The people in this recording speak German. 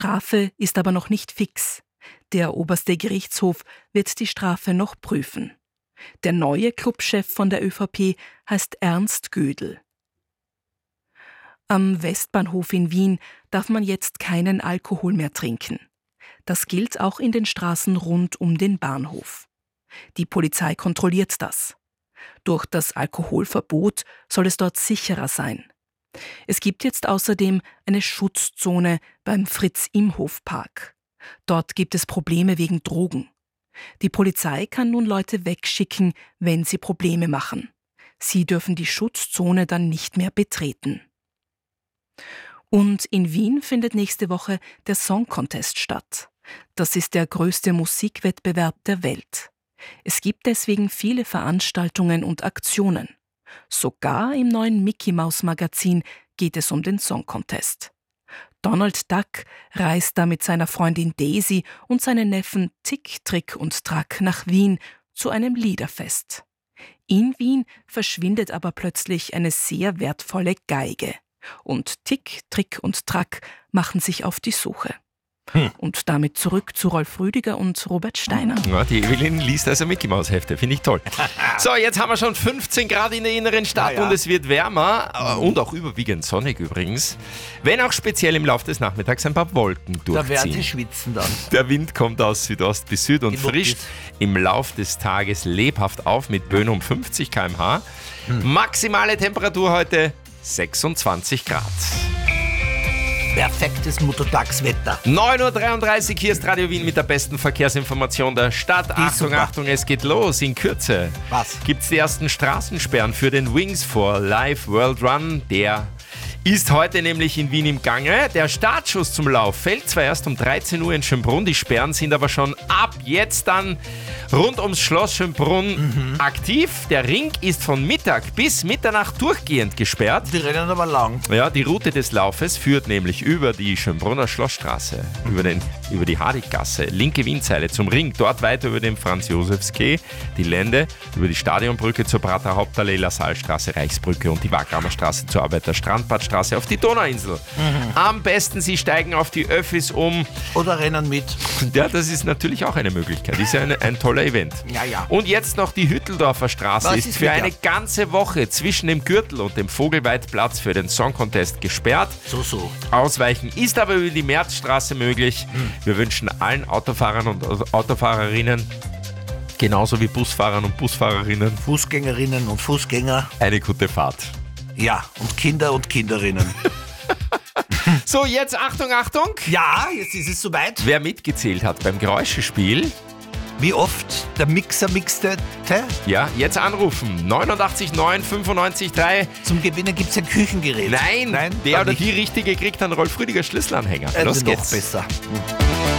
Strafe ist aber noch nicht fix. Der oberste Gerichtshof wird die Strafe noch prüfen. Der neue Clubchef von der ÖVP heißt Ernst Gödel. Am Westbahnhof in Wien darf man jetzt keinen Alkohol mehr trinken. Das gilt auch in den Straßen rund um den Bahnhof. Die Polizei kontrolliert das. Durch das Alkoholverbot soll es dort sicherer sein. Es gibt jetzt außerdem eine Schutzzone beim Fritz-Imhof-Park. Dort gibt es Probleme wegen Drogen. Die Polizei kann nun Leute wegschicken, wenn sie Probleme machen. Sie dürfen die Schutzzone dann nicht mehr betreten. Und in Wien findet nächste Woche der Song Contest statt. Das ist der größte Musikwettbewerb der Welt. Es gibt deswegen viele Veranstaltungen und Aktionen. Sogar im neuen Mickey-Maus-Magazin geht es um den Song Contest. Donald Duck reist da mit seiner Freundin Daisy und seinen Neffen Tick, Trick und Track nach Wien zu einem Liederfest. In Wien verschwindet aber plötzlich eine sehr wertvolle Geige. Und Tick, Trick und Track machen sich auf die Suche. Und damit zurück zu Rolf Rüdiger und Robert Steiner. Ja, die Evelyn liest also Mickey-Maus-Hefte, finde ich toll. So, jetzt haben wir schon 15 Grad in der inneren Stadt und es wird wärmer und auch überwiegend sonnig übrigens. Wenn auch speziell im Laufe des Nachmittags ein paar Wolken durchziehen. Da werden sie schwitzen dann. Der Wind kommt aus Südost bis Süd und frischt im Laufe des Tages lebhaft auf mit Böen um 50 km/h. Maximale Temperatur heute 26 Grad. Perfektes Muttertagswetter. 9.33 Uhr, hier ist Radio Wien mit der besten Verkehrsinformation der Stadt. Achtung, super. Achtung, es geht los. In Kürze gibt es die ersten Straßensperren für den Wings for Life World Run. Der ist heute nämlich in Wien im Gange. Der Startschuss zum Lauf fällt zwar erst um 13 Uhr in Schönbrunn, die Sperren sind aber schon ab jetzt dann rund ums Schloss Schönbrunn aktiv. Der Ring ist von Mittag bis Mitternacht durchgehend gesperrt. Die rennen aber lang. Ja, die Route des Laufes führt nämlich über die Schönbrunner Schlossstraße, über die Hardikgasse, linke Wienzeile zum Ring, dort weiter über den Franz-Josefs-Quai, die Lände, über die Stadionbrücke zur Prater Hauptallee, LaSalle-Straße, Reichsbrücke und die Wagramer Straße zur Arbeiter-Strandbadstraße auf die Donauinsel. Am besten, Sie steigen auf die Öffis um. Oder rennen mit. Ja, das ist natürlich auch eine Möglichkeit. Ist ja ein toller Event. Ja. Und jetzt noch die Hütteldorfer Straße. Was ist ist für wieder? eine ganze Woche zwischen dem Gürtel und dem Vogelweidplatz für den Song Contest gesperrt. So. Ausweichen ist aber über die Märzstraße möglich. Wir wünschen allen Autofahrern und Autofahrerinnen, genauso wie Busfahrern und Busfahrerinnen, Fußgängerinnen und Fußgänger. eine gute Fahrt. Ja, und Kinder und Kinderinnen. So, jetzt Achtung, Achtung! Ja, jetzt ist es soweit. Wer mitgezählt hat beim Geräuschespiel, Wie oft der Mixer mixte? ja, jetzt anrufen. 89 9 95 3. Zum Gewinnen gibt es ein Küchengerät. Nein, der dann oder nicht. die Richtige kriegt einen Rolf Rüdiger Schlüsselanhänger. Los Noch geht's. besser.